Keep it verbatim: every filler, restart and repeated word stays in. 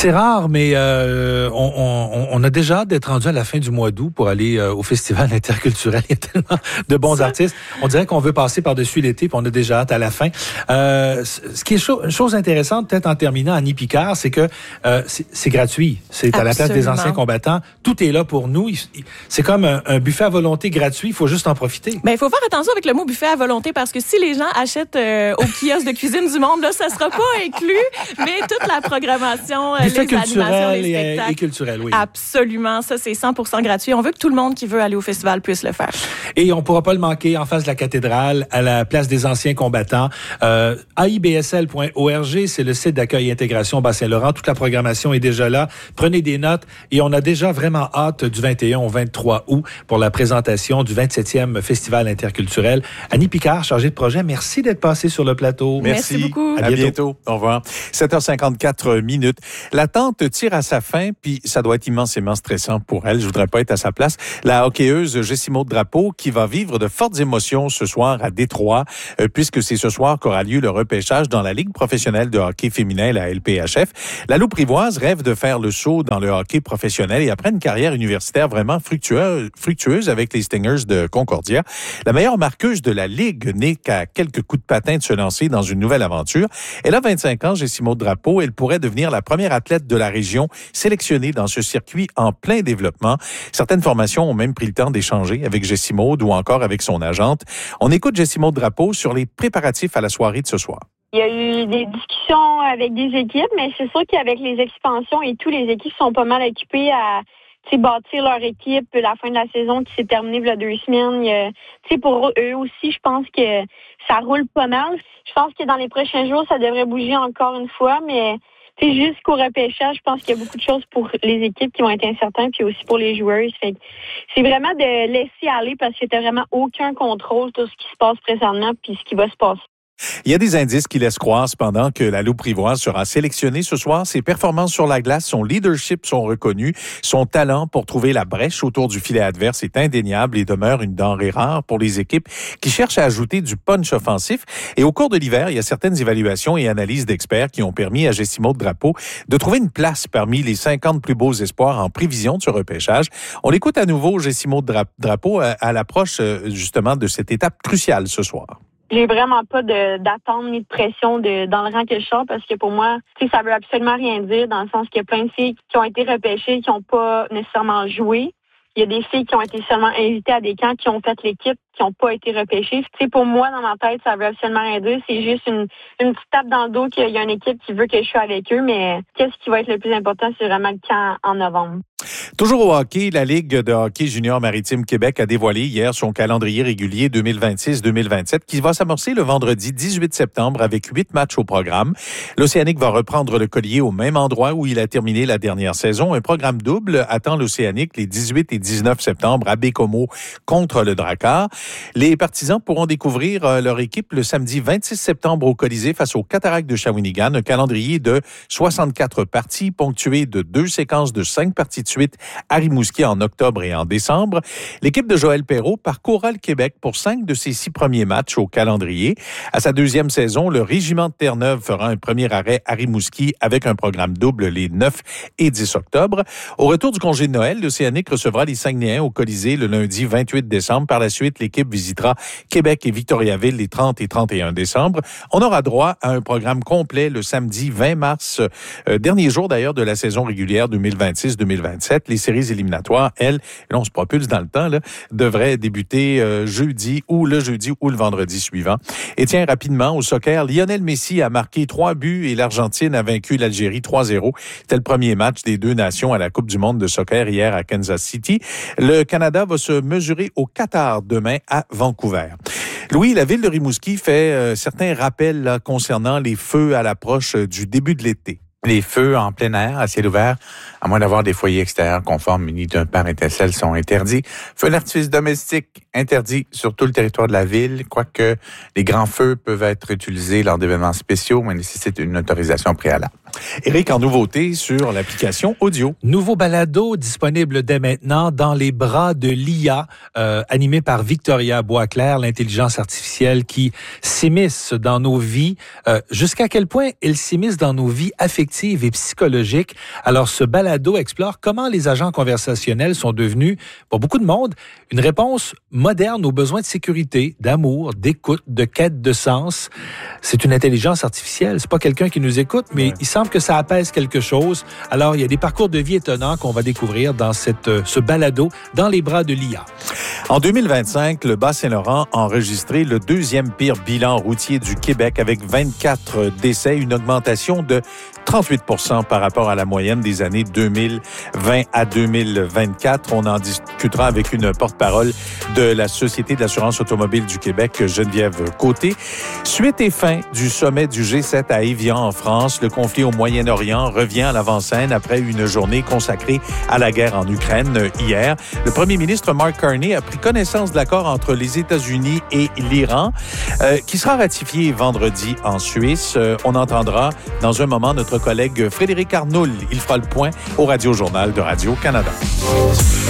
C'est rare, mais euh, on, on, on a déjà hâte d'être rendu à la fin du mois d'août pour aller euh, au Festival interculturel. Il y a tellement de bons Ça. artistes. On dirait qu'on veut passer par-dessus l'été, puis on a déjà hâte à la fin. Euh, ce qui est cho- une chose intéressante, peut-être en terminant, Annie Picard, c'est que euh, c'est, c'est gratuit. C'est Absolument. À la place des anciens combattants. Tout est là pour nous. C'est comme un, un buffet à volonté gratuit. Il faut juste en profiter. Ben, il faut faire attention avec le mot buffet à volonté parce que si les gens achètent euh, au kiosque de cuisine du monde, là, ça sera pas inclus. Mais toute la programmation, buffet les animations, les spectacles. Et, et culturel, oui. Absolument. Ça, c'est cent pour cent gratuit. On veut que tout le monde qui veut aller au festival puisse le faire. Et on pourra pas le manquer en face de la cathédrale, à la place des anciens combattants. Euh, A I B S L point org, c'est le site d'accueil et intégration Bas-Saint-Laurent. Toute la programmation est déjà là. Prenez des notes et on a déjà vraiment hâte du vingt et un au vingt-trois août pour la présentation du vingt-septième Festival interculturel. Annie Picard, chargée de projet, merci d'être passée sur le plateau. Merci, merci beaucoup. À bientôt. à bientôt. Au revoir. sept heures cinquante-quatre minutes. L'attente tire à sa fin, puis ça doit être immensément stressant pour elle. Je voudrais pas être à sa place. La hockeyeuse Jessie-Maude Drapeau qui va vivre de fortes émotions ce soir à Détroit, euh, puisque c'est ce soir qu'aura lieu le repêchage dans la Ligue professionnelle de hockey féminin, la L P H F. La Louprivoise rêve de faire le saut dans le hockey professionnel et après une carrière universitaire vraiment fructueuse, fructueuse avec les Stingers de Concordia. La meilleure marqueuse de la Ligue n'est qu'à quelques coups de patin de se lancer dans une nouvelle aventure. Elle a vingt-cinq ans, Jessie-Maude Drapeau. Elle pourrait devenir la première athlète de la région sélectionnée dans ce circuit en plein développement. Certaines formations ont même pris le temps d'échanger avec Jessie-Maude ou encore avec son agente. On écoute Jessie-Maude Drapeau sur les préparatifs à la soirée de ce soir. Il y a eu des discussions avec des équipes, mais c'est sûr qu'avec les expansions et tout, les équipes sont pas mal occupées à bâtir leur équipe. La fin de la saison qui s'est terminée il y a deux semaines. Il y a, pour eux aussi, je pense que ça roule pas mal. Je pense que dans les prochains jours, ça devrait bouger encore une fois, mais c'est jusqu'au repêchage, je pense qu'il y a beaucoup de choses pour les équipes qui vont être incertaines, puis aussi pour les joueurs. Fait que c'est vraiment de laisser aller parce qu'il n'y a vraiment aucun contrôle sur ce qui se passe présentement puis ce qui va se passer. Il y a des indices qui laissent croire cependant que la Louprivoise sera sélectionnée ce soir. Ses performances sur la glace, son leadership sont reconnus. Son talent pour trouver la brèche autour du filet adverse est indéniable et demeure une denrée rare pour les équipes qui cherchent à ajouter du punch offensif. Et au cours de l'hiver, il y a certaines évaluations et analyses d'experts qui ont permis à Jessie-Maude Drapeau de trouver une place parmi les cinquante plus beaux espoirs en prévision de ce repêchage. On l'écoute à nouveau, Jessie-Maude Drapeau, à l'approche justement de cette étape cruciale ce soir. J'ai vraiment pas de, d'attente ni de pression de, dans le rang que je sors parce que pour moi, ça veut absolument rien dire dans le sens qu'il y a plein de filles qui ont été repêchées, qui n'ont pas nécessairement joué. Il y a des filles qui ont été seulement invitées à des camps, qui ont fait l'équipe, qui n'ont pas été repêchées. T'sais, pour moi, dans ma tête, ça veut absolument rien dire. C'est juste une, une petite tape dans le dos qu'il y a une équipe qui veut que je sois avec eux. Mais qu'est-ce qui va être le plus important, c'est vraiment le camp en novembre. Toujours au hockey, la Ligue de hockey junior maritime Québec a dévoilé hier son calendrier régulier deux mille vingt-six deux mille vingt-sept qui va s'amorcer le vendredi dix-huit septembre avec huit matchs au programme. L'Océanique va reprendre le collier au même endroit où il a terminé la dernière saison. Un programme double attend l'Océanique les dix-huit et dix-neuf septembre à Bécomo contre le Drakkar. Les partisans pourront découvrir leur équipe le samedi vingt-six septembre au Colisée face aux Cataractes de Shawinigan. Un calendrier de soixante-quatre parties ponctué de deux séquences de cinq parties de suite à Rimouski en octobre et en décembre. L'équipe de Joël Perreault parcourra le Québec pour cinq de ses six premiers matchs au calendrier. À sa deuxième saison, le Régiment de Terre-Neuve fera un premier arrêt à Rimouski avec un programme double les neuf et dix octobre. Au retour du congé de Noël, l'Océanique recevra les Saguenayens au Colisée le lundi vingt-huit décembre. Par la suite, l'équipe visitera Québec et Victoriaville les trente et trente et un décembre. On aura droit à un programme complet le samedi vingt mars, euh, dernier jour d'ailleurs de la saison régulière deux mille vingt-six deux mille vingt-sept. Les séries éliminatoires, elles, là on se propulse dans le temps, là, devraient débuter euh, jeudi ou le jeudi ou le vendredi suivant. Et tiens, rapidement, au soccer, Lionel Messi a marqué trois buts et l'Argentine a vaincu l'Algérie trois zéro. C'était le premier match des deux nations à la Coupe du monde de soccer hier à Kansas City. Le Canada va se mesurer au Qatar demain à Vancouver. Louis, la ville de Rimouski fait euh, certains rappels là, concernant les feux à l'approche euh, du début de l'été. Les feux en plein air, à ciel ouvert, à moins d'avoir des foyers extérieurs conformes munis d'un pare étincelle, sont interdits. Feux d'artifice domestiques interdits sur tout le territoire de la ville, quoique les grands feux peuvent être utilisés lors d'événements spéciaux, mais nécessitent une autorisation préalable. Éric, en nouveauté sur l'application audio. Nouveau balado disponible dès maintenant dans les bras de l'I A, euh, animé par Victoria Boisclair, l'intelligence artificielle qui s'immisce dans nos vies. Euh, jusqu'à quel point elle s'immisce dans nos vies affectives et psychologiques. Alors, ce balado explore comment les agents conversationnels sont devenus, pour beaucoup de monde, une réponse moderne aux besoins de sécurité, d'amour, d'écoute, de quête de sens. C'est une intelligence artificielle. C'est pas quelqu'un qui nous écoute, mais ouais. il semble que ça apaise quelque chose. Alors, il y a des parcours de vie étonnants qu'on va découvrir dans cette, ce balado dans les bras de l'I A. En deux mille vingt-cinq, le Bas-Saint-Laurent a enregistré le deuxième pire bilan routier du Québec avec vingt-quatre décès, une augmentation de trente-huit pour cent par rapport à la moyenne des années deux mille vingt à deux mille vingt-quatre. On en discutera avec une porte-parole de la Société d'assurance automobile du Québec, Geneviève Côté. Suite et fin du sommet du G sept à Évian en France, le conflit au Moyen-Orient revient à l'avant-scène après une journée consacrée à la guerre en Ukraine hier. Le premier ministre Mark Carney a pris connaissance de l'accord entre les États-Unis et l'Iran, euh, qui sera ratifié vendredi en Suisse. Euh, on entendra dans un moment notre collègue Frédéric Arnoul. Il fera le point au Radio-Journal de Radio-Canada.